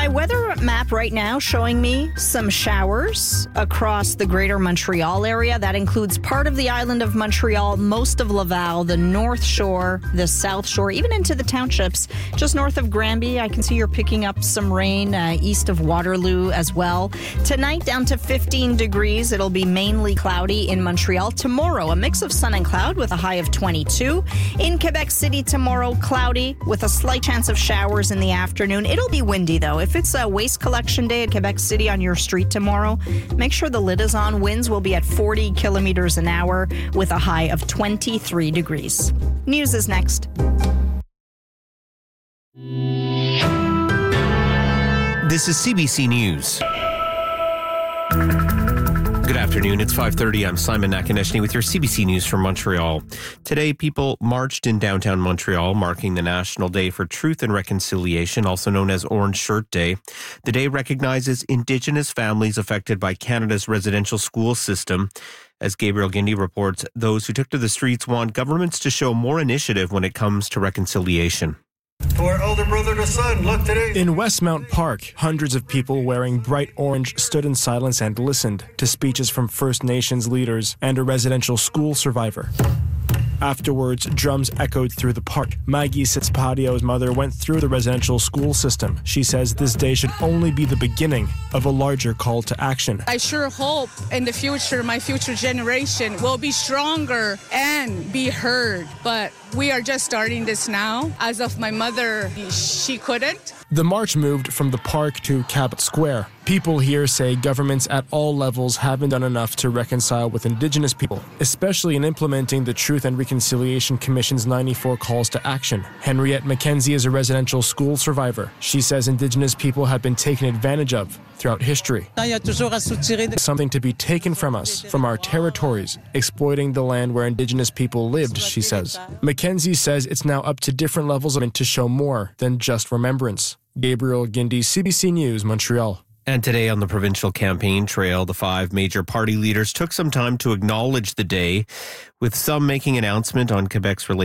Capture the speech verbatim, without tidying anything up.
My weather map right now showing me some showers across the greater Montreal area. That includes part of the island of Montreal, most of Laval, the North Shore, the South Shore, even into the townships. Just north of Granby, I can see you're picking up some rain uh, east of Waterloo as well. Tonight down to fifteen degrees. It'll be mainly cloudy in Montreal. Tomorrow, a mix of sun and cloud with a high of twenty-two. In Quebec City tomorrow, cloudy with a slight chance of showers in the afternoon. It'll be windy though. If it's a waste collection day at Quebec City on your street tomorrow, make sure the lid is on. Winds will be at forty kilometers an hour with a high of twenty-three degrees. News is next. This is C B C News. Good afternoon. It's five thirty. I'm Simon Nakonechny with your C B C News from Montreal. Today, people marched in downtown Montreal, marking the National Day for Truth and Reconciliation, also known as Orange Shirt Day. The day recognizes Indigenous families affected by Canada's residential school system. As Gabriel Guindy reports, those who took to the streets want governments to show more initiative when it comes to reconciliation. To our elder brother, the sun, look today. In Westmount Park, hundreds of people wearing bright orange stood in silence and listened to speeches from First Nations leaders and a residential school survivor. Afterwards, drums echoed through the park. Maggie Sitzpatio's mother went through the residential school system. She says this day should only be the beginning of a larger call to action. I sure hope in the future, my future generation will be stronger and be heard. But we are just starting this now. As of my mother, she couldn't. The march moved from the park to Cabot Square. People here say governments at all levels haven't done enough to reconcile with Indigenous people, especially in implementing the Truth and Reconciliation Commission's ninety-four calls to action. Henriette McKenzie is a residential school survivor. She says Indigenous people have been taken advantage of throughout history. Something to be taken from us, from our territories, exploiting the land where Indigenous people lived, she says. McKenzie says it's now up to different levels of to show more than just remembrance. Gabriel Guindy, C B C News, Montreal. And today on the provincial campaign trail, the five major party leaders took some time to acknowledge the day, with some making announcement on Quebec's relationship